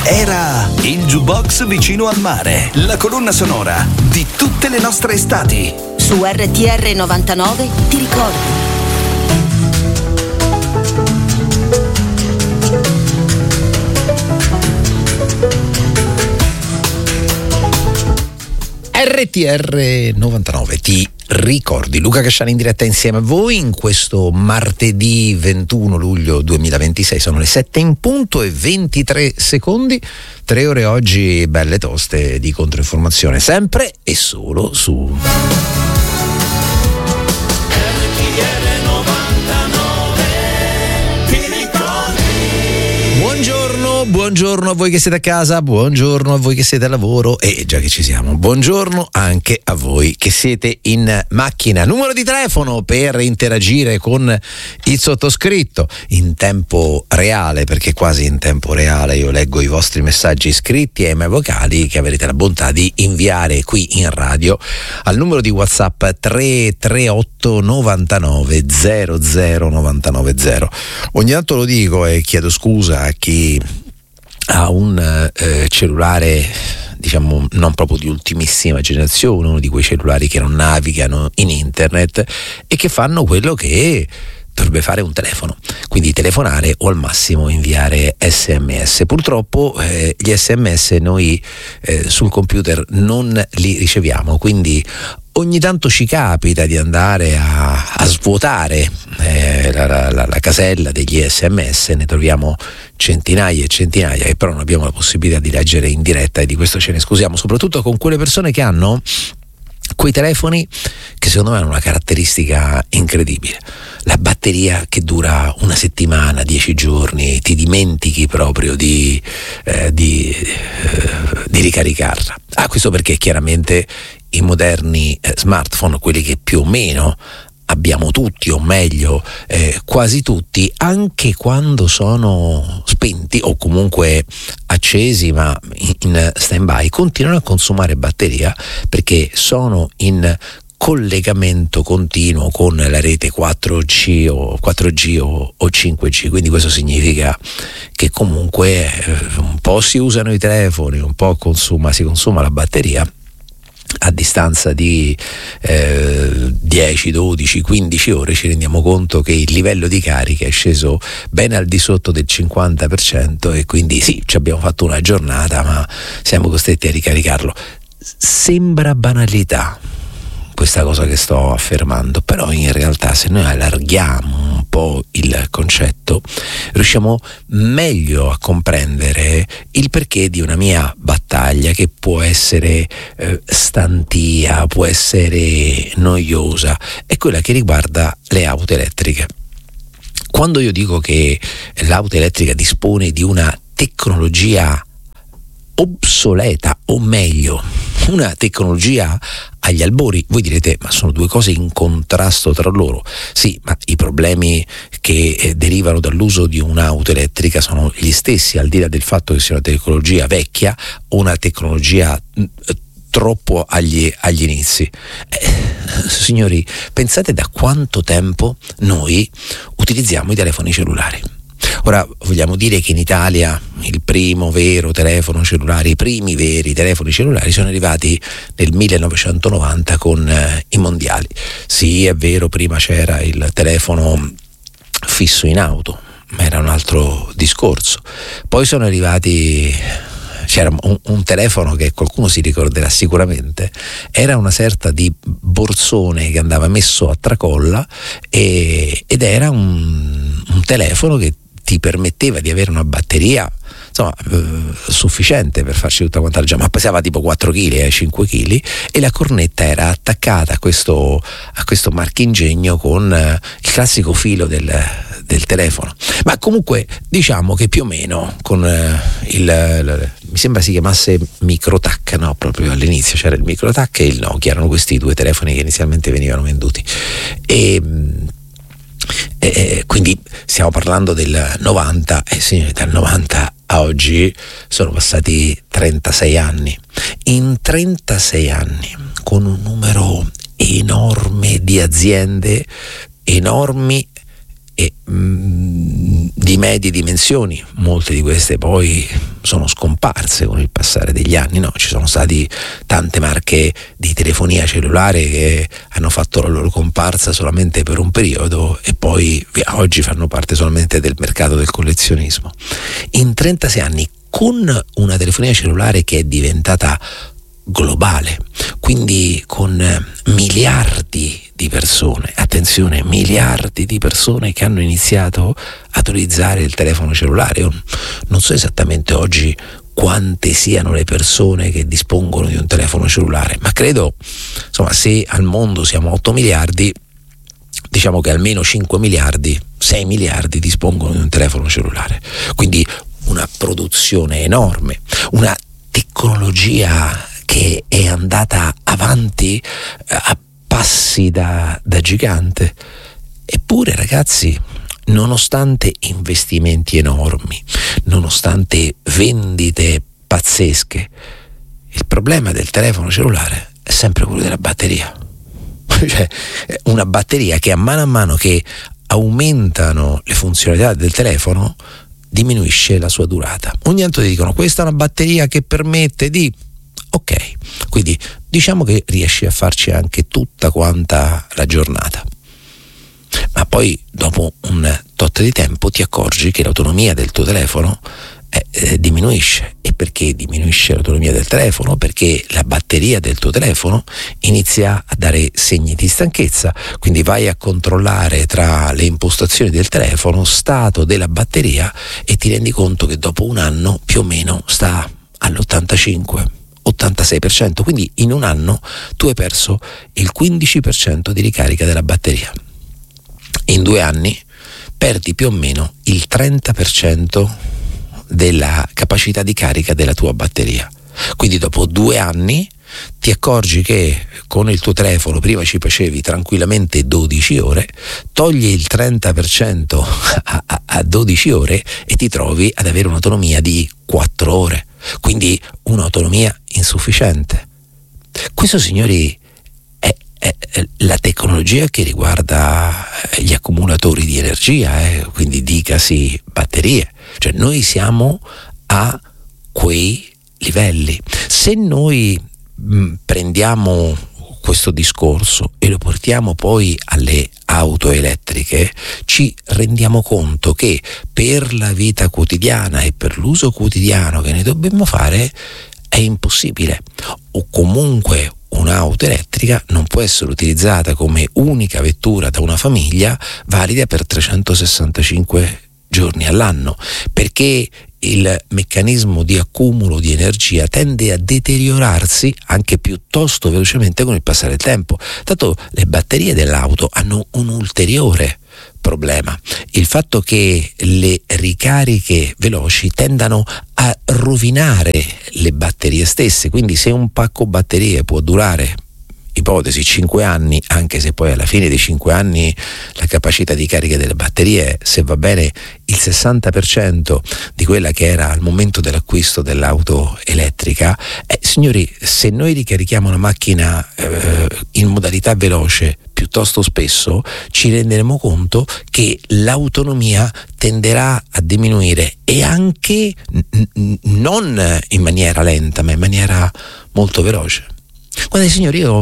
Era il Jukebox vicino al mare, la colonna sonora di tutte le nostre estati. Su RTR 99 ti ricordi. RTR 99 ti ricordi. Luca Casciani in diretta insieme a voi in questo martedì 21 luglio 2026. Sono le 7 in punto e 23 secondi. 3 ore oggi belle toste di controinformazione, sempre e solo su Buongiorno a voi che siete a casa, buongiorno a voi che siete al lavoro e già che ci siamo, buongiorno anche a voi che siete in macchina. Numero di telefono per interagire con il sottoscritto in tempo reale, perché quasi in tempo reale io leggo i vostri messaggi scritti e i miei vocali che avrete la bontà di inviare qui in radio al numero di WhatsApp 338 99 00 990. Ogni tanto lo dico e chiedo scusa a chi ha un cellulare diciamo non proprio di ultimissima generazione, uno di quei cellulari che non navigano in internet e che fanno quello che dovrebbe fare un telefono, quindi telefonare o al massimo inviare SMS. Purtroppo gli SMS noi sul computer non li riceviamo, quindi ogni tanto ci capita di andare a svuotare la casella degli SMS, ne troviamo centinaia e centinaia e però non abbiamo la possibilità di leggere in diretta e di questo ce ne scusiamo, soprattutto con quelle persone che hanno quei telefoni che secondo me hanno una caratteristica incredibile: la batteria che dura una settimana, 10 giorni, ti dimentichi proprio di ricaricarla. Questo perché chiaramente i moderni smartphone, quelli che più o meno abbiamo tutti, o meglio quasi tutti, anche quando sono spenti o comunque accesi ma in stand-by, continuano a consumare batteria perché sono in collegamento continuo con la rete 4G o 5G, quindi questo significa che comunque un po' si usano i telefoni, un po' si consuma la batteria. A distanza di 10, 12, 15 ore ci rendiamo conto che il livello di carica è sceso ben al di sotto del 50% e quindi sì, ci abbiamo fatto una giornata ma siamo costretti a ricaricarlo. Sembra banalità questa cosa che sto affermando, però in realtà se noi allarghiamo un po' il concetto riusciamo meglio a comprendere il perché di una mia battaglia che può essere stantia, può essere noiosa, è quella che riguarda le auto elettriche. Quando io dico che l'auto elettrica dispone di una tecnologia obsoleta, o meglio una tecnologia agli albori, voi direte ma sono due cose in contrasto tra loro. Sì, ma i problemi che derivano dall'uso di un'auto elettrica sono gli stessi, al di là del fatto che sia una tecnologia vecchia o una tecnologia troppo agli inizi. Signori, pensate da quanto tempo noi utilizziamo i telefoni cellulari. Ora vogliamo dire che in Italia il primo vero telefono cellulare, i primi veri telefoni cellulari sono arrivati nel 1990 con i mondiali. Sì, è vero, prima c'era il telefono fisso in auto, ma era un altro discorso. Poi sono arrivati, c'era un telefono che qualcuno si ricorderà sicuramente, era una sorta di borsone che andava messo a tracolla ed era un telefono che ti permetteva di avere una batteria insomma sufficiente per farci tutta quanta la giornata, ma pesava tipo 4 kg, 5 kg, e la cornetta era attaccata a questo marchingegno con il classico filo del telefono. Ma comunque diciamo che più o meno con mi sembra si chiamasse Microtac, no? Proprio all'inizio c'era il Microtac e il Nokia, erano questi due telefoni che inizialmente venivano venduti e quindi stiamo parlando del 90 e signori, dal 90 a oggi sono passati 36 anni. In 36 anni, con un numero enorme di aziende, enormi di medie dimensioni. Molte di queste poi sono scomparse con il passare degli anni, no? Ci sono stati tante marche di telefonia cellulare che hanno fatto la loro comparsa solamente per un periodo e poi oggi fanno parte solamente del mercato del collezionismo. In 36 anni, con una telefonia cellulare che è diventata globale, quindi con miliardi di persone, attenzione, miliardi di persone che hanno iniziato ad utilizzare il telefono cellulare. Io non so esattamente oggi quante siano le persone che dispongono di un telefono cellulare, ma credo, insomma, se al mondo siamo 8 miliardi, diciamo che almeno 5 miliardi, 6 miliardi dispongono di un telefono cellulare. Quindi una produzione enorme, una tecnologia che è andata avanti a passi da gigante. Eppure, ragazzi, nonostante investimenti enormi, nonostante vendite pazzesche, il problema del telefono cellulare è sempre quello della batteria. Cioè, una batteria che a mano che aumentano le funzionalità del telefono diminuisce la sua durata. Ogni tanto ti dicono: questa è una batteria che permette di... Ok, quindi diciamo che riesci a farci anche tutta quanta la giornata, ma poi dopo un tot di tempo ti accorgi che l'autonomia del tuo telefono diminuisce. E perché diminuisce l'autonomia del telefono? Perché la batteria del tuo telefono inizia a dare segni di stanchezza. Quindi vai a controllare tra le impostazioni del telefono stato della batteria e ti rendi conto che dopo un anno più o meno sta all'85-86%. Quindi in un anno tu hai perso il 15% di ricarica della batteria. In 2 anni perdi più o meno il 30% della capacità di carica della tua batteria. Quindi dopo 2 anni ti accorgi che con il tuo telefono prima ci facevi tranquillamente 12 ore, togli il 30% a 12 ore e ti trovi ad avere un'autonomia di 4 ore. Quindi un'autonomia insufficiente. Questo, signori, è la tecnologia che riguarda gli accumulatori di energia, quindi dicasi batterie. Cioè noi siamo a quei livelli. Se noi prendiamo questo discorso e lo portiamo poi alle auto elettriche, ci rendiamo conto che per la vita quotidiana e per l'uso quotidiano che ne dobbiamo fare è impossibile, o comunque un'auto elettrica non può essere utilizzata come unica vettura da una famiglia valida per 365 giorni all'anno, perché il meccanismo di accumulo di energia tende a deteriorarsi anche piuttosto velocemente con il passare del tempo. Tanto le batterie dell'auto hanno un ulteriore problema: il fatto che le ricariche veloci tendano a rovinare le batterie stesse. Quindi se un pacco batterie può durare, ipotesi, 5 anni, anche se poi alla fine dei 5 anni la capacità di carica delle batterie, se va bene, il 60% di quella che era al momento dell'acquisto dell'auto elettrica, signori, se noi ricarichiamo una macchina in modalità veloce piuttosto spesso, ci renderemo conto che l'autonomia tenderà a diminuire, e anche non in maniera lenta, ma in maniera molto veloce. Guarda, signori, io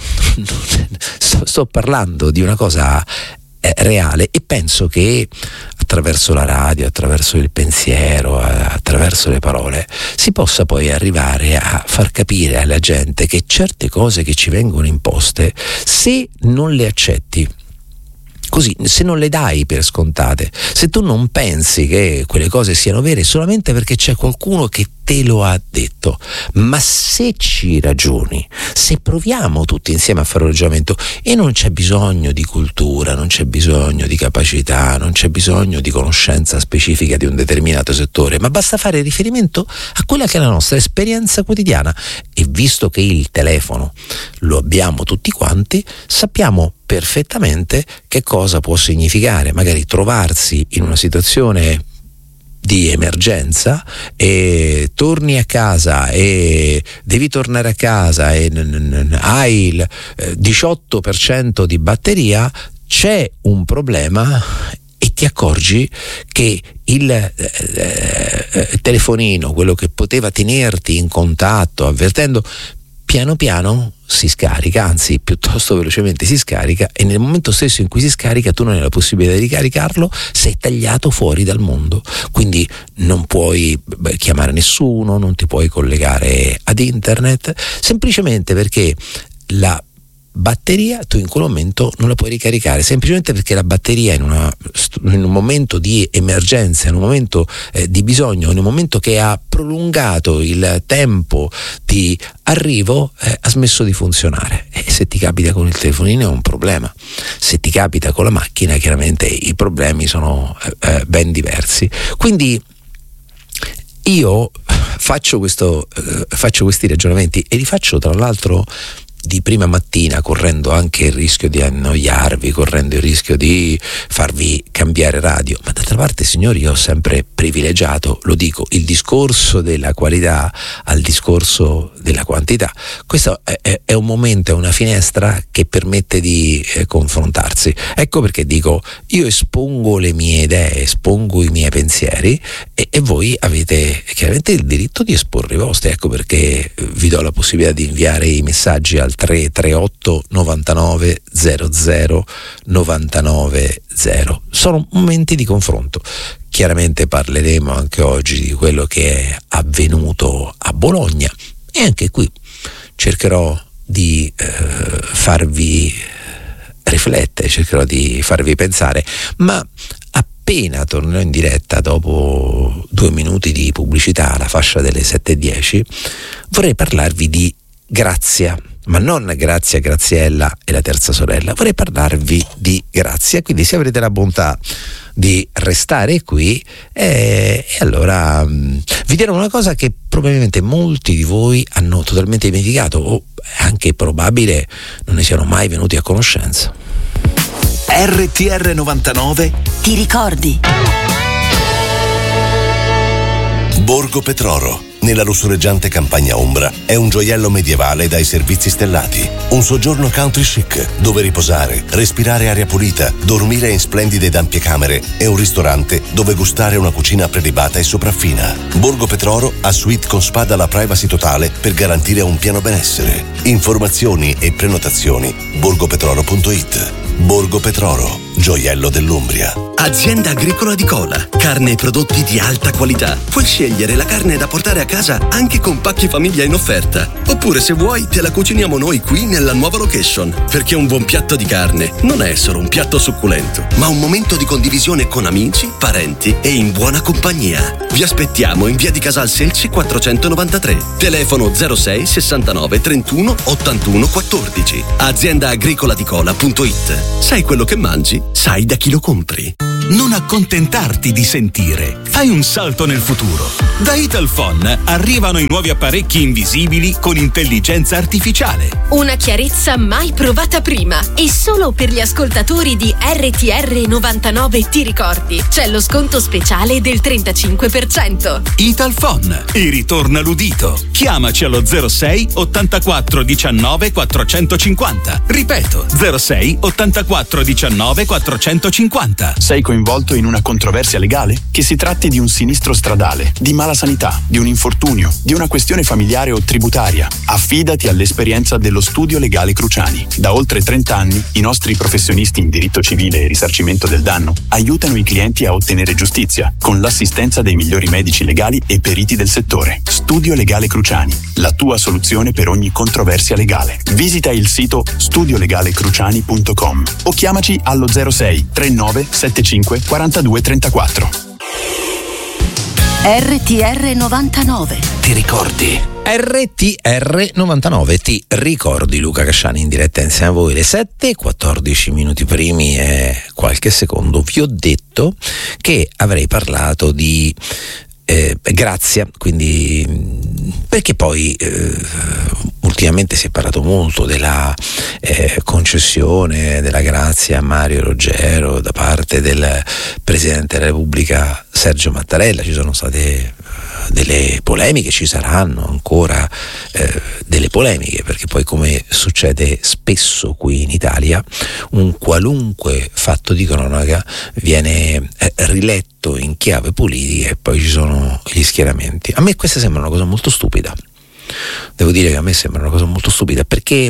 sto parlando di una cosa reale, e penso che attraverso la radio, attraverso il pensiero, attraverso le parole, si possa poi arrivare a far capire alla gente che certe cose che ci vengono imposte, se non le accetti così, se non le dai per scontate, se tu non pensi che quelle cose siano vere solamente perché c'è qualcuno che te lo ha detto, ma se ci ragioni, se proviamo tutti insieme a fare un ragionamento, e non c'è bisogno di cultura, non c'è bisogno di capacità, non c'è bisogno di conoscenza specifica di un determinato settore, ma basta fare riferimento a quella che è la nostra esperienza quotidiana, e visto che il telefono lo abbiamo tutti quanti, sappiamo perfettamente che cosa può significare magari trovarsi in una situazione di emergenza e torni a casa e devi tornare a casa e hai il 18% di batteria, c'è un problema e ti accorgi che il telefonino, quello che poteva tenerti in contatto, avvertendo, piano piano si scarica, anzi piuttosto velocemente si scarica, e nel momento stesso in cui si scarica tu non hai la possibilità di ricaricarlo, sei tagliato fuori dal mondo, quindi non puoi chiamare nessuno, non ti puoi collegare ad internet, semplicemente perché la batteria tu in quel momento non la puoi ricaricare, semplicemente perché la batteria in un momento di emergenza, in un momento di bisogno, in un momento che ha prolungato il tempo di arrivo, ha smesso di funzionare. E se ti capita con il telefonino è un problema, se ti capita con la macchina chiaramente i problemi sono ben diversi. Quindi io faccio questi ragionamenti e li faccio tra l'altro di prima mattina, correndo anche il rischio di annoiarvi, correndo il rischio di farvi cambiare radio, ma d'altra parte, signori, io ho sempre privilegiato, lo dico, il discorso della qualità al discorso della quantità. Questo è un momento, è una finestra che permette di confrontarsi. Ecco perché dico, io espongo le mie idee, espongo i miei pensieri e voi avete chiaramente il diritto di esporre i vostri. Ecco perché vi do la possibilità di inviare i messaggi al 338 99 00 99 0. Sono momenti di confronto. Chiaramente parleremo anche oggi di quello che è avvenuto a Bologna e anche qui cercherò di farvi riflettere, cercherò di farvi pensare, ma appena tornerò in diretta dopo 2 minuti di pubblicità alla fascia delle 7:10 vorrei parlarvi di Grazia, ma non Grazia, Graziella e la terza sorella, vorrei parlarvi di Grazia, quindi se avrete la bontà di restare qui e allora vi dirò una cosa che probabilmente molti di voi hanno totalmente dimenticato o anche probabile non ne siano mai venuti a conoscenza. RTR 99 Ti ricordi? Borgo Petroro, nella lussureggiante campagna ombra, è un gioiello medievale dai servizi stellati. Un soggiorno country chic, dove riposare, respirare aria pulita, dormire in splendide ed ampie camere e un ristorante dove gustare una cucina prelibata e sopraffina. Borgo Petroro ha suite con spa dalla privacy totale per garantire un pieno benessere. Informazioni e prenotazioni borgopetroro.it. Borgo Petroro, gioiello dell'Umbria. Azienda agricola di Cola, carne e prodotti di alta qualità. Puoi scegliere la carne da portare a casa anche con pacchi famiglia in offerta. Oppure se vuoi te la cuciniamo noi qui nella nuova location. Perché un buon piatto di carne non è solo un piatto succulento, ma un momento di condivisione con amici, parenti e in buona compagnia. Vi aspettiamo in via di Casal Selci 493. Telefono 06 69 31 81 14. AziendaagricolaDicola.it. Sai quello che mangi? Sai da chi lo compri. Non accontentarti di sentire. Fai un salto nel futuro. Da Italphone arrivano i nuovi apparecchi invisibili con intelligenza artificiale. Una chiarezza mai provata prima. E solo per gli ascoltatori di RTR 99 Ti ricordi. C'è lo sconto speciale del 35%. Italphone. E ritorna l'udito. Chiamaci allo 06 84 19 450. Ripeto, 06 84 19 450. Sei coinvolto in una controversia legale? Che si tratti di un sinistro stradale, di mala sanità, di un infortunio, di una questione familiare o tributaria, affidati all'esperienza dello Studio Legale Cruciani. Da oltre 30 anni i nostri professionisti in diritto civile e risarcimento del danno aiutano i clienti a ottenere giustizia con l'assistenza dei migliori medici legali e periti del settore. Studio Legale Cruciani, la tua soluzione per ogni controversia legale. Visita il sito studiolegalecruciani.com o chiamaci allo 06 39 75 42 34. RTR 99 Ti ricordi? RTR 99 Ti ricordi, Luca Casciani in diretta insieme a voi. Le 7:14 minuti primi e qualche secondo vi ho detto che avrei parlato di Grazia, quindi perché poi ultimamente si è parlato molto della concessione della grazia a Mario Roggero da parte del Presidente della Repubblica Sergio Mattarella. Ci sono state delle polemiche, ci saranno ancora delle polemiche, perché poi, come succede spesso qui in Italia, un qualunque fatto di cronaca viene riletto in chiave politica e poi ci sono gli schieramenti. A me questa sembra una cosa molto stupida, devo dire che a me sembra una cosa molto stupida, perché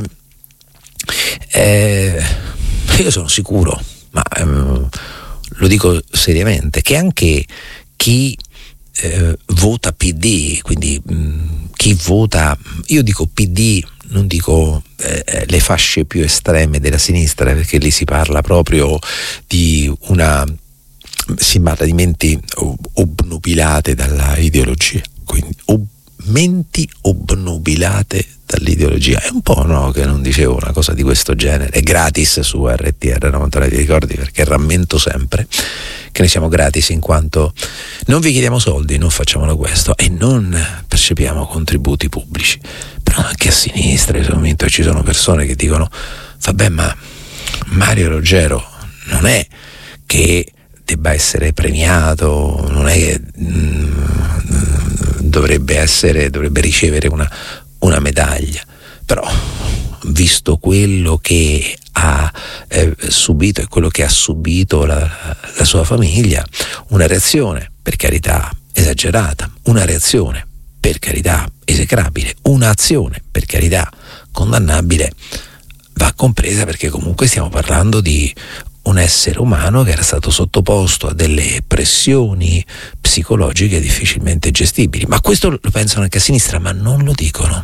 io sono sicuro, ma lo dico seriamente, che anche chi vota PD, quindi chi vota, io dico PD, non dico le fasce più estreme della sinistra, perché lì si parla proprio di si parla di menti obnubilate dalla ideologia, quindi menti obnubilate dall'ideologia. È un po', no, che non dicevo una cosa di questo genere. È gratis su RTR 99, ti ricordi? Perché rammento sempre che noi siamo gratis in quanto non vi chiediamo soldi, non facciamo questo e non percepiamo contributi pubblici. Però anche a sinistra in questo momento ci sono persone che dicono: vabbè, ma Mario Roggero non è che debba essere premiato, non è che dovrebbe ricevere una medaglia, però visto quello che ha subito e quello che ha subito la sua famiglia, una reazione, per carità, esagerata, una reazione, per carità, esecrabile, un'azione, per carità, condannabile, va compresa, perché comunque stiamo parlando di un essere umano che era stato sottoposto a delle pressioni psicologiche difficilmente gestibili. Ma questo lo pensano anche a sinistra, ma non lo dicono.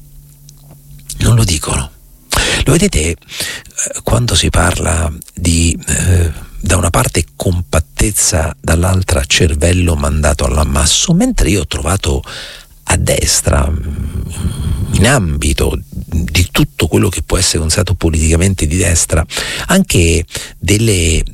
Non lo dicono. Lo vedete quando si parla di da una parte compattezza, dall'altra cervello mandato all'ammasso, mentre io ho trovato a destra, in ambito di tutto quello che può essere considerato politicamente di destra, anche dei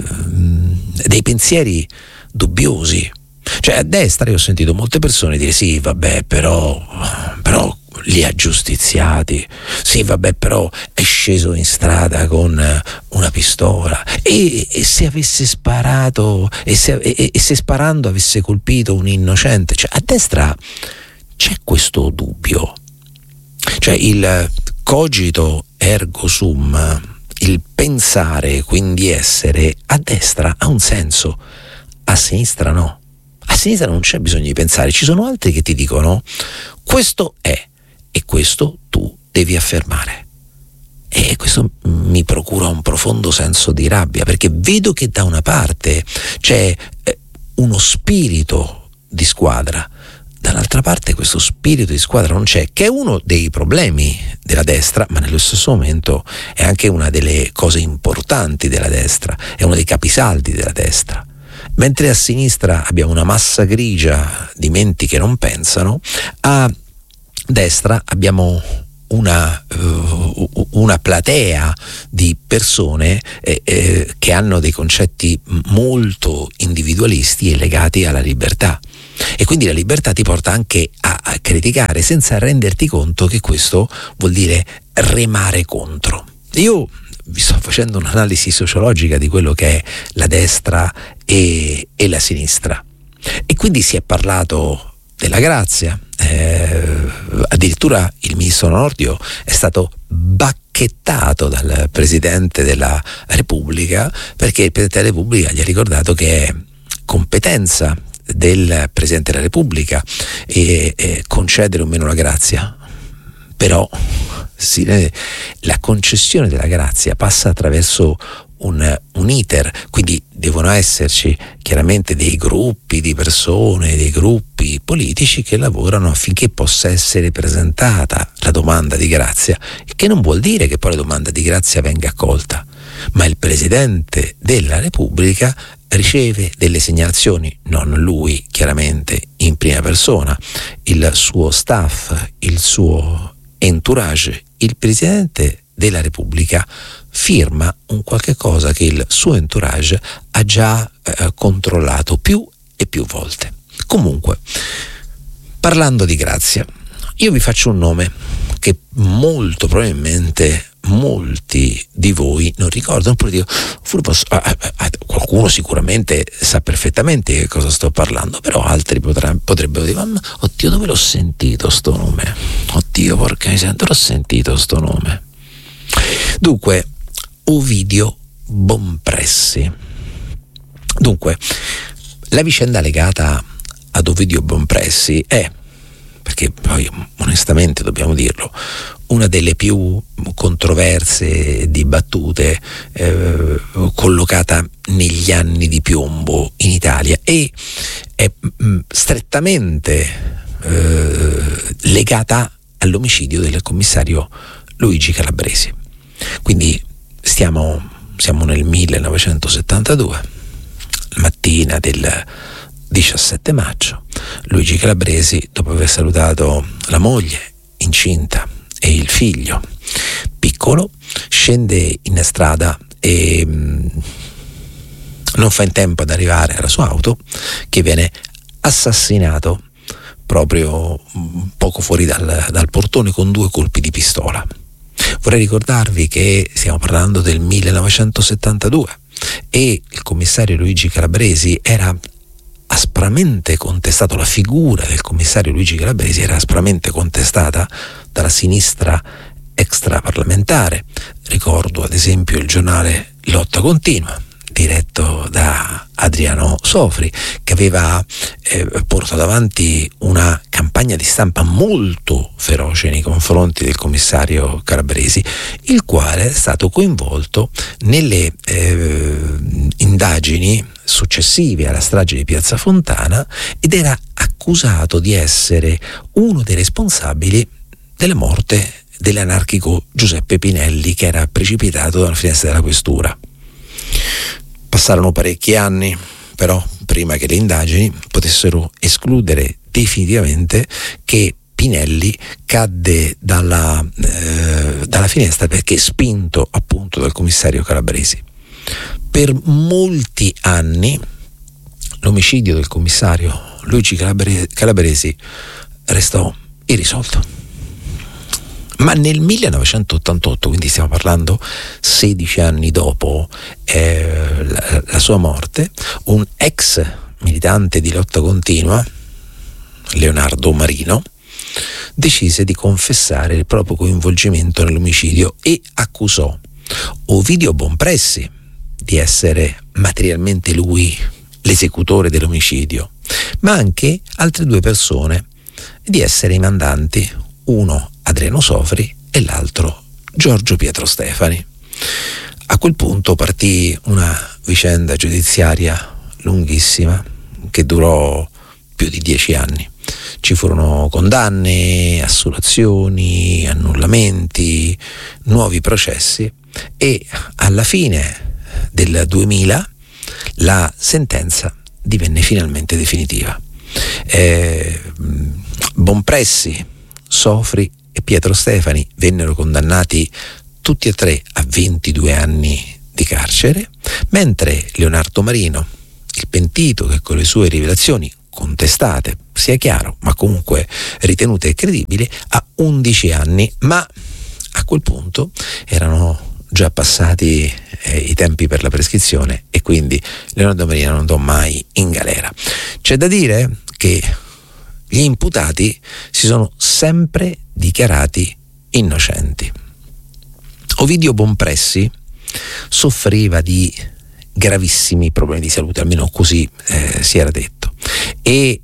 pensieri dubbiosi. Cioè, a destra io ho sentito molte persone dire: sì, vabbè, però li ha giustiziati, sì, vabbè, però è sceso in strada con una pistola e se avesse sparato e se sparando avesse colpito un innocente. Cioè, a destra c'è questo dubbio, cioè il cogito ergo sum, il pensare, quindi essere, a destra ha un senso, a sinistra no. A sinistra non c'è bisogno di pensare, ci sono altri che ti dicono: questo è, e questo tu devi affermare. E questo mi procura un profondo senso di rabbia, perché vedo che da una parte c'è uno spirito di squadra, dall'altra parte questo spirito di squadra non c'è, che è uno dei problemi della destra, ma nello stesso momento è anche una delle cose importanti della destra, è uno dei capisaldi della destra. Mentre a sinistra abbiamo una massa grigia di menti che non pensano, a destra abbiamo una platea di persone che hanno dei concetti molto individualisti e legati alla libertà. E quindi la libertà ti porta anche a criticare senza renderti conto che questo vuol dire remare contro. Io vi sto facendo un'analisi sociologica di quello che è la destra e la sinistra, e quindi si è parlato della grazia, addirittura il ministro Nordio è stato bacchettato dal Presidente della Repubblica, perché il Presidente della Repubblica gli ha ricordato che è competenza del Presidente della Repubblica concedere o meno la grazia, però la concessione della grazia passa attraverso un iter, quindi devono esserci chiaramente dei gruppi di persone, dei gruppi politici che lavorano affinché possa essere presentata la domanda di grazia, il che non vuol dire che poi la domanda di grazia venga accolta, ma il Presidente della Repubblica riceve delle segnalazioni, non lui chiaramente in prima persona, il suo staff, il suo entourage, il Presidente della Repubblica firma un qualche cosa che il suo entourage ha già controllato più e più volte. Comunque, parlando di grazia, io vi faccio un nome che molto probabilmente molti di voi non ricordano, oppure qualcuno sicuramente sa perfettamente di cosa sto parlando, però altri potrebbero dire: ma oddio, dove l'ho sentito sto nome? Oddio, porca miseria, dove l'ho sentito sto nome? Dunque, Ovidio Bompressi. Dunque, la vicenda legata ad Ovidio Bompressi è, perché poi onestamente dobbiamo dirlo, una delle più controverse e dibattute, collocata negli anni di piombo in Italia, e è strettamente legata all'omicidio del commissario Luigi Calabresi. Quindi siamo nel 1972, la mattina del 17 maggio, Luigi Calabresi, dopo aver salutato la moglie incinta e il figlio piccolo, scende in strada e non fa in tempo ad arrivare alla sua auto, che viene assassinato proprio poco fuori dal portone con 2 colpi di pistola. Vorrei ricordarvi che stiamo parlando del 1972 e il commissario Luigi Calabresi era aspramente contestato, la figura del commissario Luigi Calabresi era aspramente contestata dalla sinistra extraparlamentare. Ricordo ad esempio il giornale Lotta Continua, diretto da Adriano Sofri, che aveva portato avanti una campagna di stampa molto feroce nei confronti del commissario Calabresi, il quale è stato coinvolto nelle indagini successive alla strage di Piazza Fontana ed era accusato di essere uno dei responsabili della morte dell'anarchico Giuseppe Pinelli, che era precipitato da una finestra della questura. Passarono parecchi anni, però, prima che le indagini potessero escludere definitivamente che Pinelli cadde dalla finestra perché spinto appunto dal commissario Calabresi. Per molti anni l'omicidio del commissario Luigi Calabresi restò irrisolto. Ma nel 1988, quindi stiamo parlando 16 anni dopo la sua morte, un ex militante di Lotta Continua, Leonardo Marino, decise di confessare il proprio coinvolgimento nell'omicidio e accusò Ovidio Bompressi di essere materialmente lui l'esecutore dell'omicidio, ma anche altre 2 persone di essere i mandanti, uno Adriano Sofri e l'altro Giorgio Pietro Stefani. A quel punto partì una vicenda giudiziaria lunghissima che durò più di 10 anni. Ci furono condanne, assoluzioni, annullamenti, nuovi processi e alla fine del 2000 la sentenza divenne finalmente definitiva. Bompressi, Sofri e Pietro Stefani vennero condannati tutti e 3 a 22 anni di carcere, mentre Leonardo Marino, il pentito che con le sue rivelazioni contestate, sia chiaro, ma comunque ritenute credibili, a 11 anni, ma a quel punto erano già passati i tempi per la prescrizione e quindi Leonardo Marino non andò mai in galera. C'è da dire che gli imputati si sono sempre dichiarati innocenti. Ovidio Bompressi soffriva di gravissimi problemi di salute, almeno così si era detto, e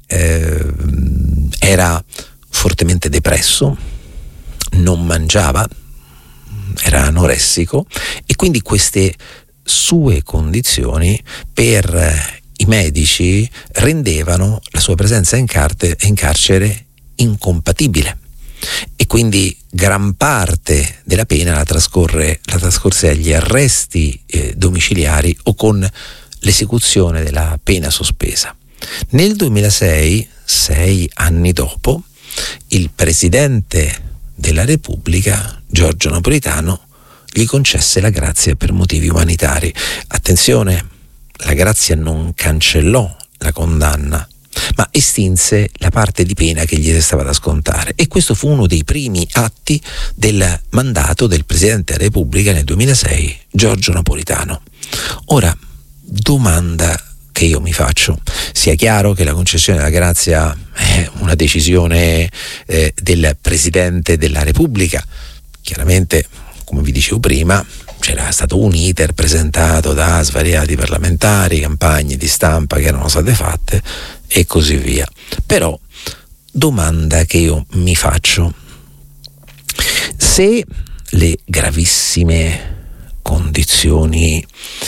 era fortemente depresso, non mangiava, era anoressico e quindi queste sue condizioni per i medici rendevano la sua presenza in carcere incompatibile e quindi gran parte della pena la trascorse agli arresti domiciliari o con l'esecuzione della pena sospesa. Nel 2006, 6 anni dopo, il presidente della Repubblica, Giorgio Napolitano, gli concesse la grazia per motivi umanitari. Attenzione, la grazia non cancellò la condanna, ma estinse la parte di pena che gli restava da scontare, e questo fu uno dei primi atti del mandato del Presidente della Repubblica nel 2006, Giorgio Napolitano. Ora, domanda che io mi faccio: sia chiaro che la concessione della grazia è una decisione del Presidente della Repubblica. Chiaramente, come vi dicevo prima, c'era stato un iter presentato da svariati parlamentari, campagne di stampa che erano state fatte e così via. Però, domanda che io mi faccio: se le gravissime condizioni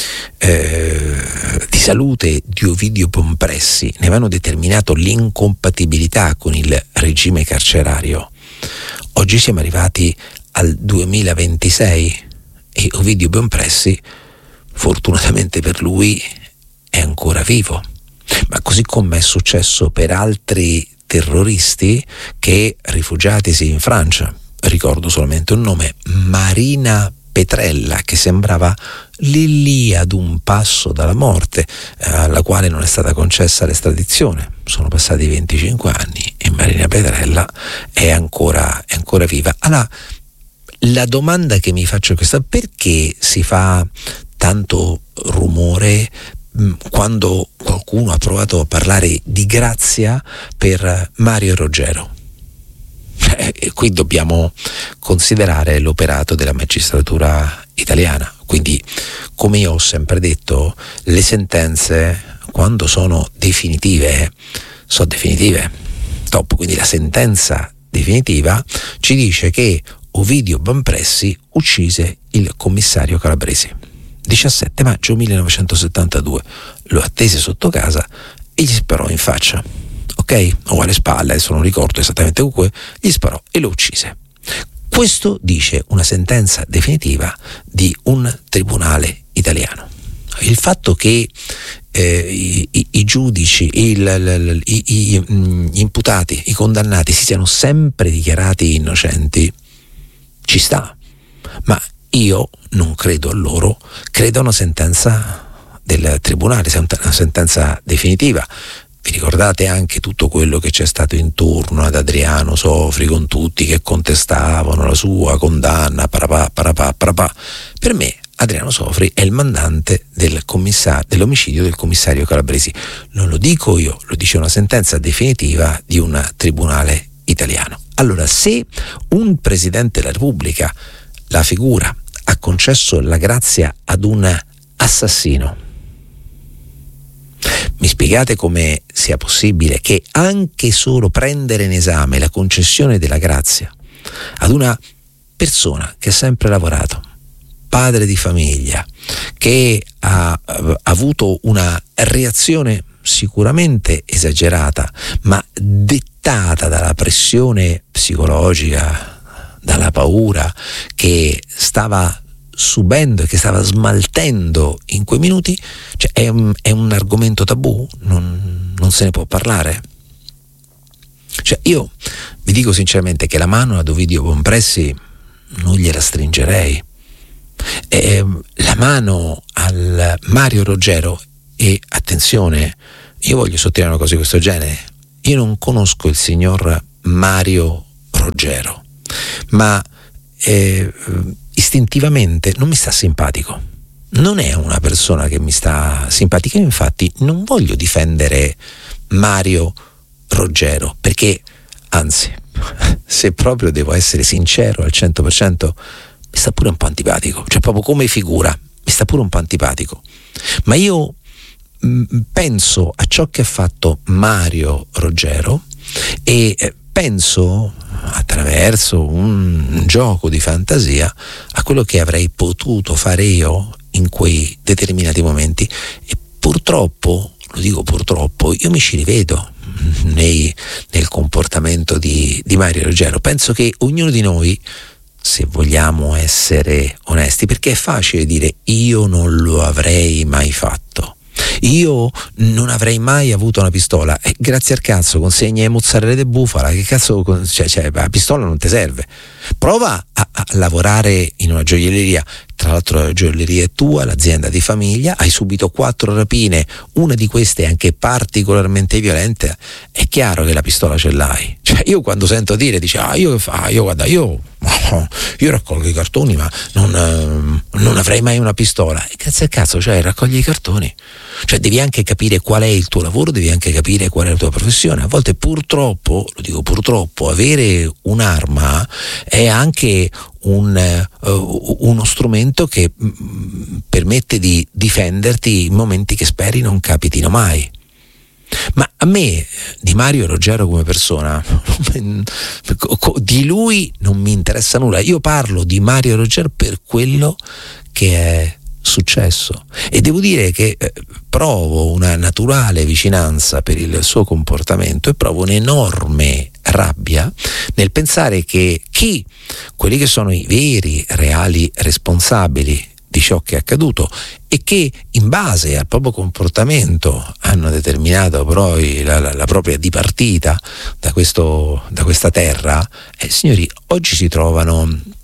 di salute di Ovidio Bompressi ne avevano determinato l'incompatibilità con il regime carcerario, oggi siamo arrivati al 2026 e Ovidio Bompressi, fortunatamente per lui, è ancora vivo, ma così come è successo per altri terroristi che, rifugiatisi in Francia, ricordo solamente un nome, Marina Petrella, che sembrava lì ad un passo dalla morte, alla quale non è stata concessa l'estradizione. Sono passati 25 anni e Marina Petrella è ancora viva. Allora, la domanda che mi faccio è questa: perché si fa tanto rumore quando qualcuno ha provato a parlare di grazia per Mario Roggero? Qui dobbiamo considerare l'operato della magistratura italiana. Quindi, come io ho sempre detto, le sentenze, quando sono definitive, sono definitive. Top. Quindi la sentenza definitiva ci dice che Ovidio Bompressi uccise il commissario Calabresi 17 maggio 1972, lo attese sotto casa e gli sparò in faccia, ok? O alle spalle, adesso non ricordo esattamente comunque, gli sparò e lo uccise. Questo dice una sentenza definitiva di un tribunale italiano. Il fatto che i giudici, gli imputati, i condannati si siano sempre dichiarati innocenti ci sta, ma io non credo a loro, credo a una sentenza del tribunale, una sentenza definitiva. Vi ricordate anche tutto quello che c'è stato intorno ad Adriano Sofri, con tutti che contestavano la sua condanna, parapà. Per me Adriano Sofri è il mandante dell'omicidio del commissario Calabresi. Non lo dico io, lo dice una sentenza definitiva di un tribunale italiano. Allora, se un Presidente della Repubblica, la figura, ha concesso la grazia ad un assassino, mi spiegate come sia possibile che anche solo prendere in esame la concessione della grazia ad una persona che ha sempre lavorato, padre di famiglia, che ha avuto una reazione sicuramente esagerata, ma dettata dalla pressione psicologica, dalla paura che stava subendo e che stava smaltendo in quei minuti, cioè è un argomento tabù, non se ne può parlare. Cioè, io vi dico sinceramente che la mano ad Ovidio Bompressi non gliela stringerei, la mano al Mario Roggero. E attenzione, io voglio sottolineare una cosa di questo genere: io non conosco il signor Mario Roggero, ma istintivamente non mi sta simpatico, non è una persona che mi sta simpatica. Io infatti non voglio difendere Mario Roggero, perché anzi, se proprio devo essere sincero al 100%, mi sta pure un po' antipatico, cioè proprio come figura mi sta pure un po' antipatico. Ma io penso a ciò che ha fatto Mario Roggero e penso, attraverso un gioco di fantasia, a quello che avrei potuto fare io in quei determinati momenti, e purtroppo, lo dico purtroppo, io mi ci rivedo nel comportamento di Mario Roggero. Penso che ognuno di noi, se vogliamo essere onesti, perché è facile dire io non lo avrei mai fatto, io non avrei mai avuto una pistola, grazie al cazzo consegna mozzarella di bufala, che cazzo, cioè la pistola non ti serve. Prova a lavorare in una gioielleria, tra l'altro la gioielleria è tua, l'azienda di famiglia, hai subito 4 rapine, una di queste anche particolarmente violente, è chiaro che la pistola ce l'hai. Cioè, io quando sento dire, dice, io raccolgo i cartoni, ma non avrei mai una pistola. E cazzo, cioè raccogli i cartoni. Cioè devi anche capire qual è il tuo lavoro, devi anche capire qual è la tua professione. A volte purtroppo, lo dico purtroppo, avere un'arma è anche uno strumento che permette di difenderti in momenti che speri non capitino mai. Ma a me di Mario Roggero come persona, di lui non mi interessa nulla. Io parlo di Mario Roggero per quello che è successo e devo dire che provo una naturale vicinanza per il suo comportamento e provo un'enorme rabbia nel pensare che quelli che sono i veri, reali responsabili di ciò che è accaduto e che in base al proprio comportamento hanno determinato poi la propria dipartita da questa terra, signori, oggi si trovano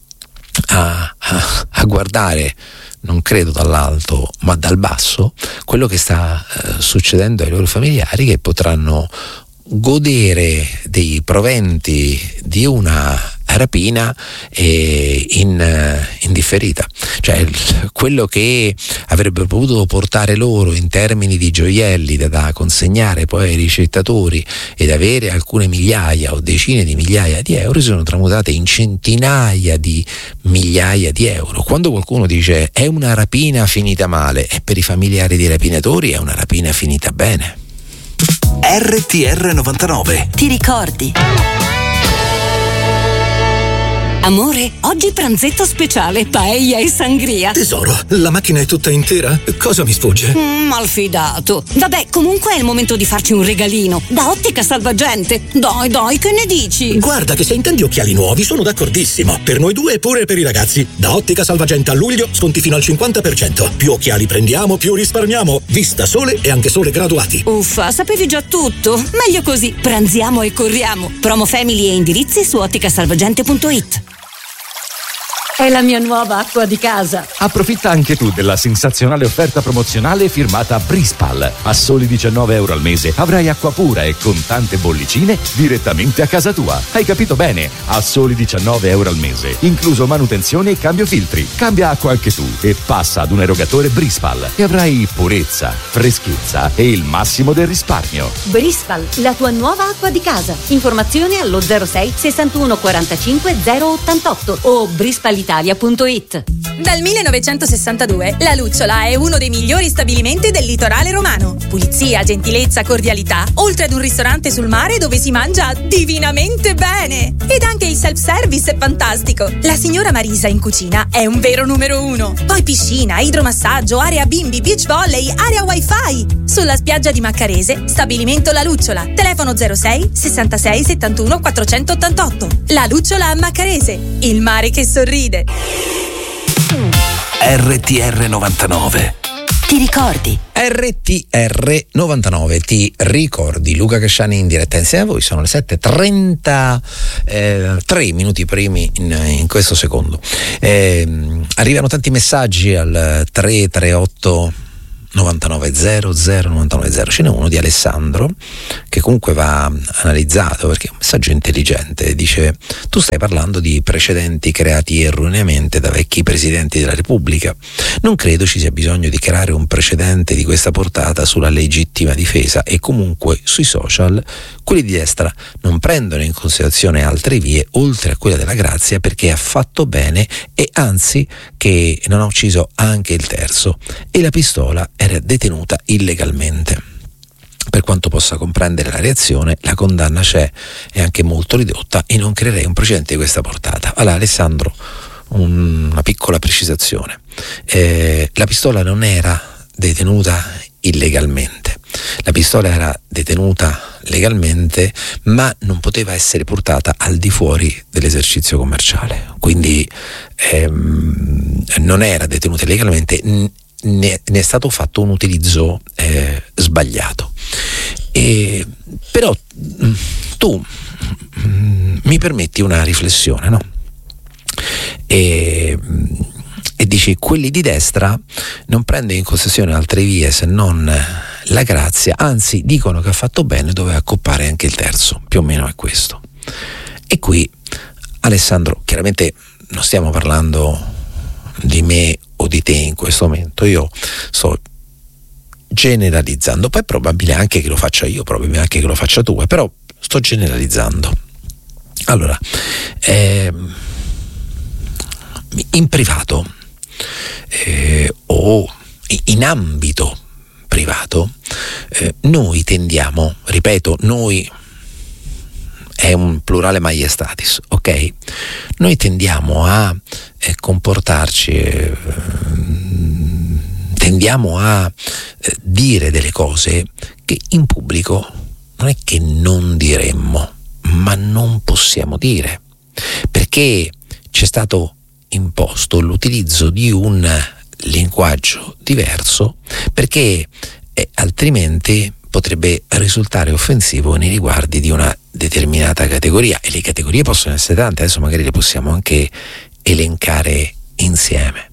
a guardare, non credo dall'alto ma dal basso, quello che sta succedendo ai loro familiari, che potranno godere dei proventi di una rapina in differita. Cioè quello che avrebbe potuto portare loro in termini di gioielli da consegnare poi ai ricettatori ed avere alcune migliaia o decine di migliaia di euro, si sono tramutate in centinaia di migliaia di euro. Quando qualcuno dice è una rapina finita male, e per i familiari dei rapinatori è una rapina finita bene. RTR 99. Ti ricordi? Amore, oggi pranzetto speciale, paella e sangria. Tesoro, la macchina è tutta intera? Cosa mi sfugge? Malfidato. Vabbè, comunque è il momento di farci un regalino. Da Ottica Salvagente. Dai, che ne dici? Guarda che se intendi occhiali nuovi sono d'accordissimo. Per noi due e pure per i ragazzi. Da Ottica Salvagente a luglio sconti fino al 50%. Più occhiali prendiamo, più risparmiamo. Vista sole e anche sole graduati. Uffa, sapevi già tutto? Meglio così. Pranziamo e corriamo. Promo family e indirizzi su otticasalvagente.it. È la mia nuova acqua di casa. Approfitta anche tu della sensazionale offerta promozionale firmata Brispal. A soli €19 al mese avrai acqua pura e con tante bollicine direttamente a casa tua. Hai capito bene? A soli €19 al mese, incluso manutenzione e cambio filtri. Cambia acqua anche tu e passa ad un erogatore Brispal e avrai purezza, freschezza e il massimo del risparmio. Brispal, la tua nuova acqua di casa. Informazioni allo 06 61 45 088 o brispal.it. Dal 1962 La Lucciola è uno dei migliori stabilimenti del litorale romano. Pulizia, gentilezza, cordialità, oltre ad un ristorante sul mare dove si mangia divinamente bene. Ed anche il self-service è fantastico. La signora Marisa in cucina è un vero numero 1. Poi piscina, idromassaggio, area bimbi, beach volley, area wifi. Sulla spiaggia di Maccarese, stabilimento La Lucciola. Telefono 06 66 71 488. La Lucciola a Maccarese, il mare che sorride. RTR 99. Ti ricordi? RTR 99, ti ricordi? Luca Casciani in diretta insieme a voi. Sono le 7:33 minuti primi in questo secondo. Arrivano tanti messaggi al 338 990 990. Ce n'è uno di Alessandro che comunque va analizzato perché è un messaggio intelligente. Dice: tu stai parlando di precedenti creati erroneamente da vecchi presidenti della Repubblica. Non credo ci sia bisogno di creare un precedente di questa portata sulla legittima difesa, e comunque sui social quelli di destra non prendono in considerazione altre vie oltre a quella della grazia, perché ha fatto bene e anzi che non ha ucciso anche il terzo, e la pistola era detenuta illegalmente. Per quanto possa comprendere la reazione, la condanna c'è, è anche molto ridotta, e non creerei un precedente di questa portata. Allora Alessandro, una piccola precisazione: la pistola non era detenuta illegalmente, la pistola era detenuta legalmente ma non poteva essere portata al di fuori dell'esercizio commerciale, quindi non era detenuta illegalmente, ne è stato fatto un utilizzo sbagliato. Però tu mi permetti una riflessione, no? e dici quelli di destra non prendono in considerazione altre vie se non la grazia, anzi dicono che ha fatto bene, doveva accoppare anche il terzo, più o meno è questo. E qui Alessandro, chiaramente non stiamo parlando di me o di te in questo momento, io sto generalizzando, poi è probabile anche che lo faccia io, probabile anche che lo faccia tu, però sto generalizzando. Allora, in privato o in ambito privato noi tendiamo, ripeto, noi è un plurale maiestatis, ok? Noi tendiamo a comportarci, tendiamo a dire delle cose che in pubblico non è che non diremmo, ma non possiamo dire, perché c'è stato imposto l'utilizzo di un linguaggio diverso, perché altrimenti potrebbe risultare offensivo nei riguardi di una determinata categoria, e le categorie possono essere tante, adesso magari le possiamo anche elencare insieme.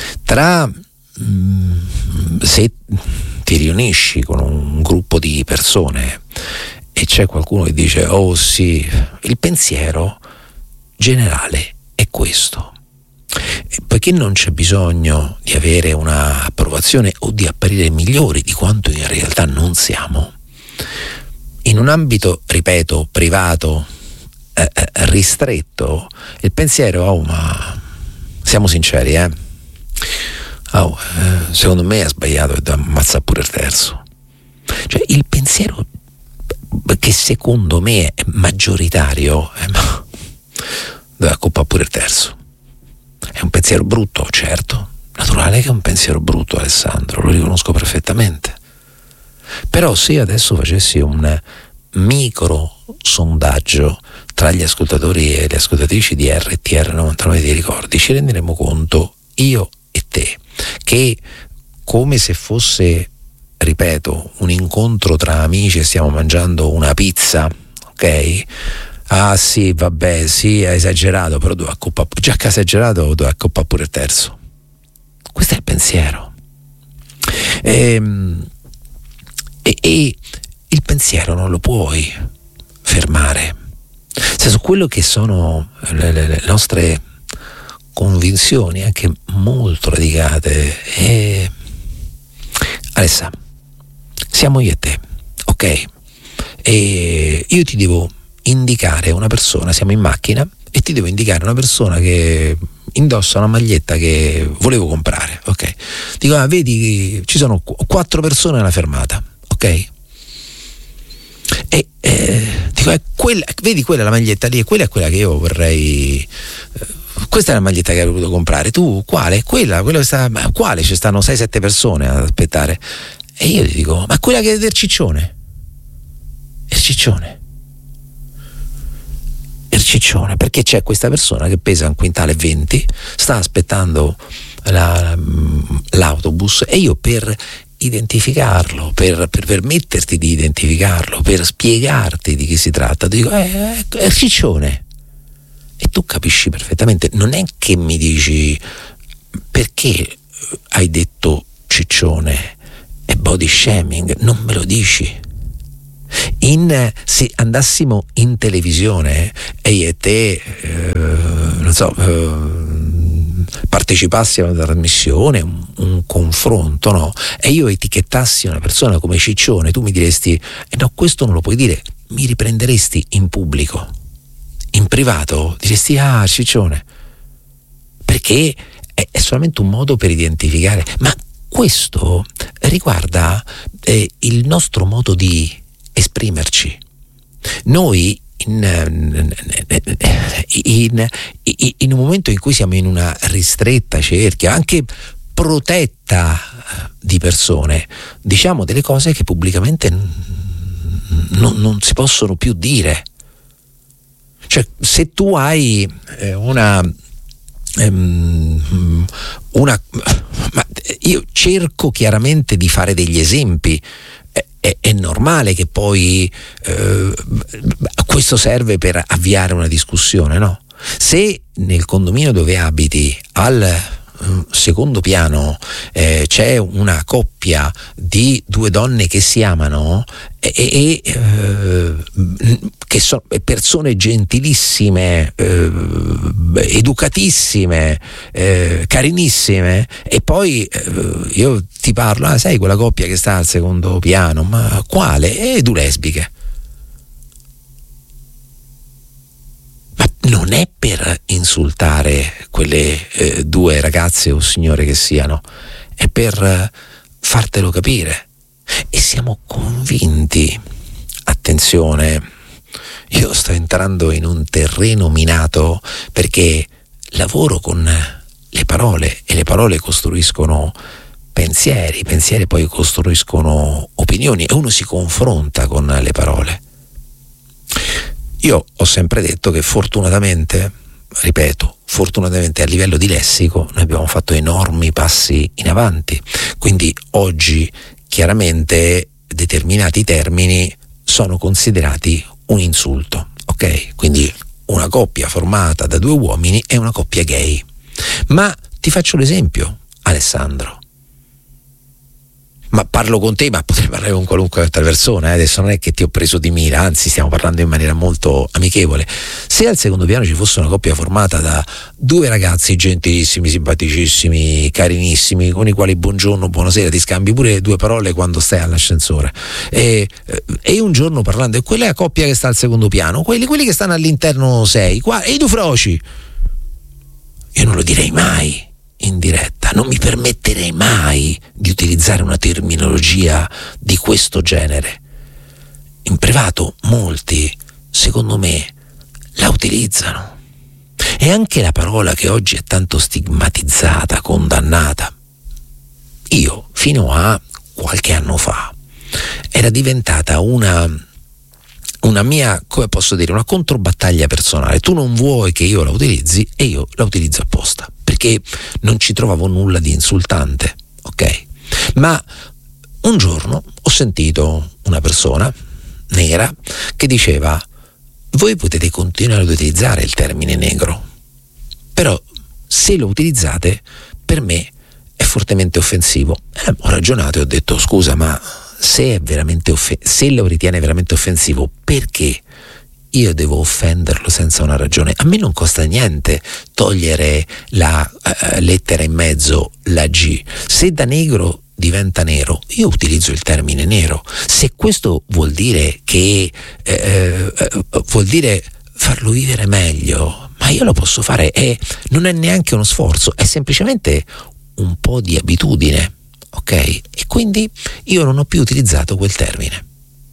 Se ti riunisci con un gruppo di persone e c'è qualcuno che dice oh sì, il pensiero generale è questo, e poiché non c'è bisogno di avere una approvazione o di apparire migliori di quanto in realtà non siamo, in un ambito, ripeto, privato, ristretto, il pensiero, ma siamo sinceri, secondo me ha sbagliato e ammazza pure il terzo. Cioè il pensiero che secondo me è maggioritario, deve accoppare pure il terzo. È un pensiero brutto, certo, naturale che è un pensiero brutto, Alessandro, lo riconosco perfettamente. Però se io adesso facessi un micro sondaggio tra gli ascoltatori e le ascoltatrici di RTR 99 ti ricordi, ci renderemo conto, io e te, che come se fosse, ripeto, un incontro tra amici e stiamo mangiando una pizza, ok? Ah sì, vabbè, sì, hai esagerato, però dove accoppa, già che hai esagerato dove accoppa pure il terzo. Questo è il pensiero. E il pensiero non lo puoi fermare. Se su quello che sono le nostre convinzioni, anche molto radicate, Alessa, siamo io e te, ok? E io ti devo indicare una persona, siamo in macchina e ti devo indicare una persona che indossa una maglietta che volevo comprare, ok? Dico, vedi, ci sono 4 persone alla fermata, ok? E dico, vedi quella la maglietta lì, quella è quella che io vorrei, questa è la maglietta che avrei voluto comprare, tu quale? Quella che sta, ma quale? Ci stanno 6-7 persone ad aspettare. E io ti dico, ma quella che è del ciccione, il ciccione, perché c'è questa persona che pesa 1,20 quintali, sta aspettando l'autobus, e io per identificarlo, per permetterti di identificarlo, per spiegarti di chi si tratta, ti dico è il ciccione, e tu capisci perfettamente. Non è che mi dici perché hai detto ciccione e body shaming, non me lo dici. Se andassimo in televisione e io e te partecipassi a una trasmissione, un confronto, no? E io etichettassi una persona come ciccione, tu mi diresti no, questo non lo puoi dire, mi riprenderesti in pubblico. In privato diresti ciccione, perché è solamente un modo per identificare, ma questo riguarda il nostro modo di esprimerci. Noi in un momento in cui siamo in una ristretta cerchia, anche protetta di persone, diciamo delle cose che pubblicamente non si possono più dire. Cioè, se tu hai ma io cerco chiaramente di fare degli esempi. È normale che poi questo serve per avviare una discussione, no? Se nel condominio dove abiti al secondo piano c'è una coppia di due donne che si amano e che sono persone gentilissime, educatissime, carinissime, e poi io ti parlo, sai quella coppia che sta al secondo piano, ma quale? Due lesbiche. Ma non è per insultare quelle due ragazze o signore che siano, è per fartelo capire. E siamo convinti, attenzione, io sto entrando in un terreno minato perché lavoro con le parole e le parole costruiscono pensieri, i pensieri poi costruiscono opinioni e uno si confronta con le parole. Io ho sempre detto che fortunatamente, ripeto, fortunatamente a livello di lessico noi abbiamo fatto enormi passi in avanti, quindi oggi chiaramente determinati termini sono considerati un insulto, ok? Quindi una coppia formata da due uomini è una coppia gay. Ma ti faccio l'esempio, Alessandro. Ma parlo con te, ma potrei parlare con qualunque altra persona, adesso non è che ti ho preso di mira, anzi stiamo parlando in maniera molto amichevole. Se al secondo piano ci fosse una coppia formata da due ragazzi gentilissimi, simpaticissimi, carinissimi, con i quali buongiorno, buonasera, ti scambi pure due parole quando stai all'ascensore, e un giorno parlando, e quella è la coppia che sta al secondo piano, quelli che stanno all'interno 6, qua, e i due froci, io non lo direi mai in diretta, non mi permetterei mai di utilizzare una terminologia di questo genere. In privato molti, secondo me, la utilizzano. E anche la parola che oggi è tanto stigmatizzata, condannata, io fino a qualche anno fa era diventata una mia, come posso dire, una controbattaglia personale. Tu non vuoi che io la utilizzi e io la utilizzo apposta, perché non ci trovavo nulla di insultante, ok? Ma un giorno ho sentito una persona nera che diceva: voi potete continuare ad utilizzare il termine negro, però se lo utilizzate per me è fortemente offensivo. Ho ragionato e ho detto: scusa, ma se è veramente se lo ritiene veramente offensivo, perché io devo offenderlo senza una ragione? A me non costa niente togliere la lettera in mezzo, la G. Se da negro diventa nero, io utilizzo il termine nero. Se questo vuol dire che vuol dire farlo vivere meglio, ma io lo posso fare, e non è neanche uno sforzo, è semplicemente un po' di abitudine, ok? E quindi io non ho più utilizzato quel termine.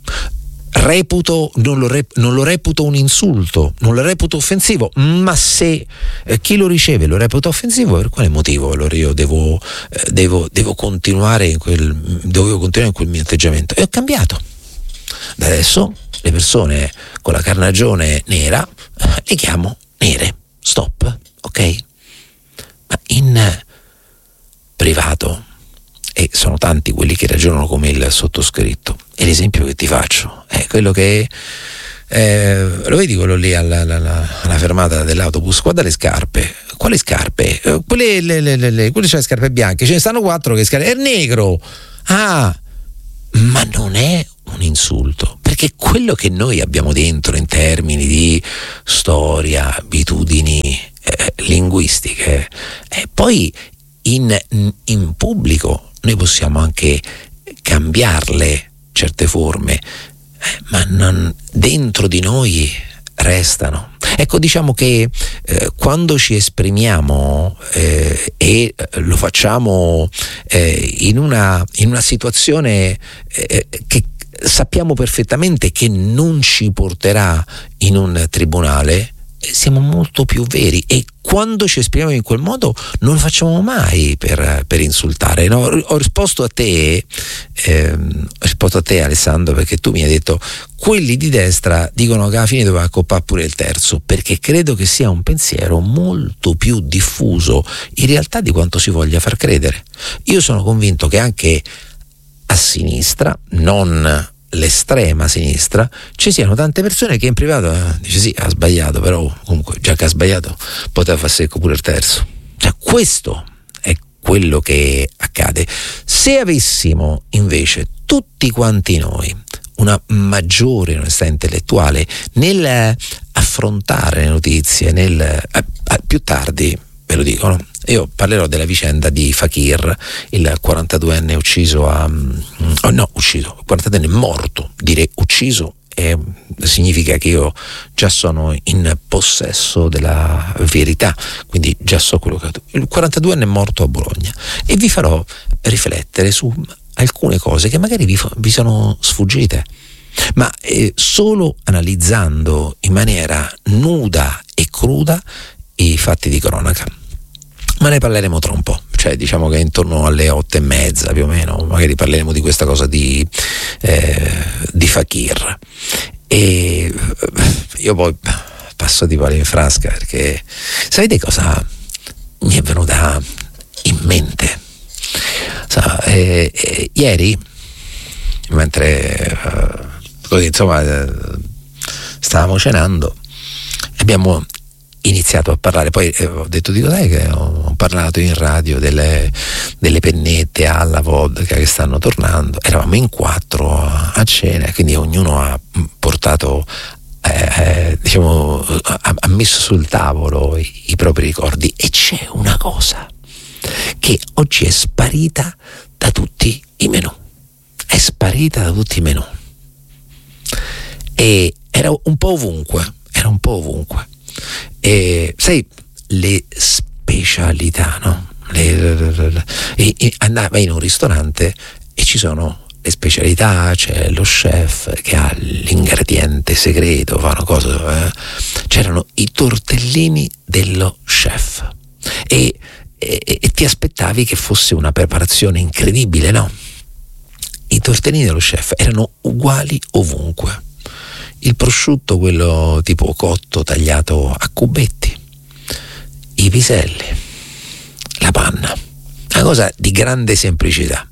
Non lo reputo un insulto, non lo reputo offensivo, ma se chi lo riceve lo reputa offensivo, per quale motivo allora io devo continuare in quel mio atteggiamento? E ho cambiato. Da adesso le persone con la carnagione nera le chiamo nere, stop, ok? Ma in privato, e sono tanti quelli che ragionano come il sottoscritto, e l'esempio che ti faccio è quello che lo vedi quello lì alla fermata dell'autobus, guarda le scarpe. Quali scarpe? Quelle sono le scarpe bianche, ce ne stanno 4 che scarpe, è negro. Ma non è un insulto, perché quello che noi abbiamo dentro in termini di storia, abitudini linguistiche, poi in pubblico noi possiamo anche cambiarle certe forme, ma non, dentro di noi restano. Ecco, diciamo che quando ci esprimiamo e lo facciamo in una situazione che sappiamo perfettamente che non ci porterà in un tribunale, siamo molto più veri, e quando ci esprimiamo in quel modo non lo facciamo mai per insultare, no? Ho risposto a te Alessandro, perché tu mi hai detto quelli di destra dicono che alla fine doveva accoppare pure il terzo, perché credo che sia un pensiero molto più diffuso in realtà di quanto si voglia far credere. Io sono convinto che anche a sinistra, non l'estrema sinistra, ci siano tante persone che in privato dice sì, ha sbagliato, però comunque già che ha sbagliato poteva far secco pure il terzo. Cioè, questo quello che accade. Se avessimo invece tutti quanti noi una maggiore onestà intellettuale nel affrontare le notizie, più tardi ve lo dico, no? Io parlerò della vicenda di Fakir, il 42enne ucciso 42enne morto, direi ucciso, significa che io già sono in possesso della verità, quindi già so quello che il 42enne è morto a Bologna, e vi farò riflettere su alcune cose che magari vi sono sfuggite, ma solo analizzando in maniera nuda e cruda i fatti di cronaca. Ma ne parleremo tra un po', cioè diciamo che intorno alle 8:30 più o meno magari parleremo di questa cosa di Fakir, e io poi passo di palo in frasca, perché sapete cosa mi è venuta in mente? Ieri, mentre stavamo cenando, abbiamo iniziato a parlare, poi ho detto, dico dai che ho parlato in radio delle pennette alla vodka che stanno tornando. Eravamo in 4 a cena, quindi ognuno ha portato ha messo sul tavolo i propri ricordi, e c'è una cosa che oggi è sparita da tutti i menù, e era un po' ovunque. E sai, le specialità, no? Andava in un ristorante e ci sono le specialità, c'è lo chef che ha l'ingrediente segreto, fa una cosa, c'erano i tortellini dello chef, e ti aspettavi che fosse una preparazione incredibile, no? I tortellini dello chef erano uguali ovunque. Il prosciutto, quello tipo cotto tagliato a cubetti, i piselli, la panna, una cosa di grande semplicità.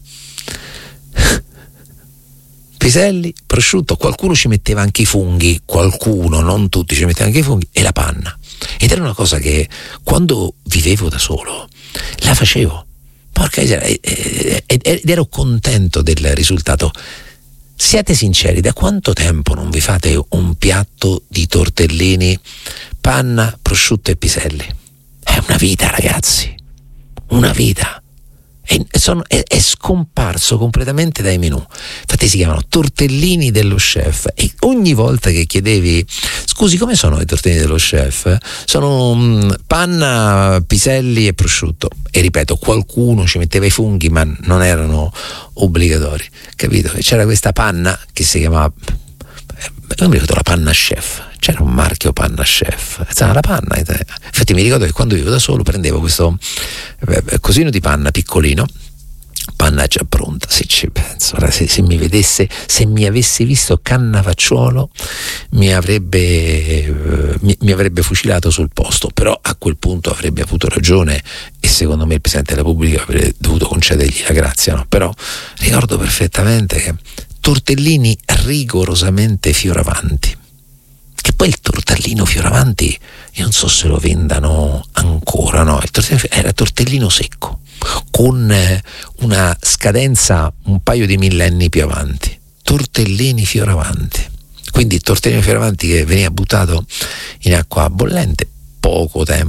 Piselli, prosciutto, qualcuno ci metteva anche i funghi, qualcuno, non tutti, ci mettevano anche i funghi, e la panna. Ed era una cosa che quando vivevo da solo la facevo, porca miseria, ed ero contento del risultato. Siate sinceri, da quanto tempo non vi fate un piatto di tortellini, panna, prosciutto e piselli? È una vita, ragazzi, una vita. È scomparso completamente dai menù. Infatti si chiamano tortellini dello chef, e ogni volta che chiedevi scusi come sono i tortellini dello chef, sono panna, piselli e prosciutto, e ripeto, qualcuno ci metteva i funghi ma non erano obbligatori, capito? E c'era questa panna che si chiamava, non mi ricordo, la panna chef, c'era un marchio panna chef, la panna. Infatti mi ricordo che quando vivevo da solo prendevo questo cosino di panna piccolino, panna già pronta, se ci penso, se mi vedesse, se mi avesse visto Cannavacciuolo mi avrebbe fucilato sul posto, però a quel punto avrebbe avuto ragione, e secondo me il Presidente della Repubblica avrebbe dovuto concedergli la grazia, no? Però ricordo perfettamente che tortellini rigorosamente fioravanti, che poi il tortellino fioravanti io non so se lo vendano ancora, no? Il tortellino era tortellino secco, con una scadenza un paio di millenni più avanti. Tortellini fioravanti, quindi il tortellino fioravanti che veniva buttato in acqua bollente poco tempo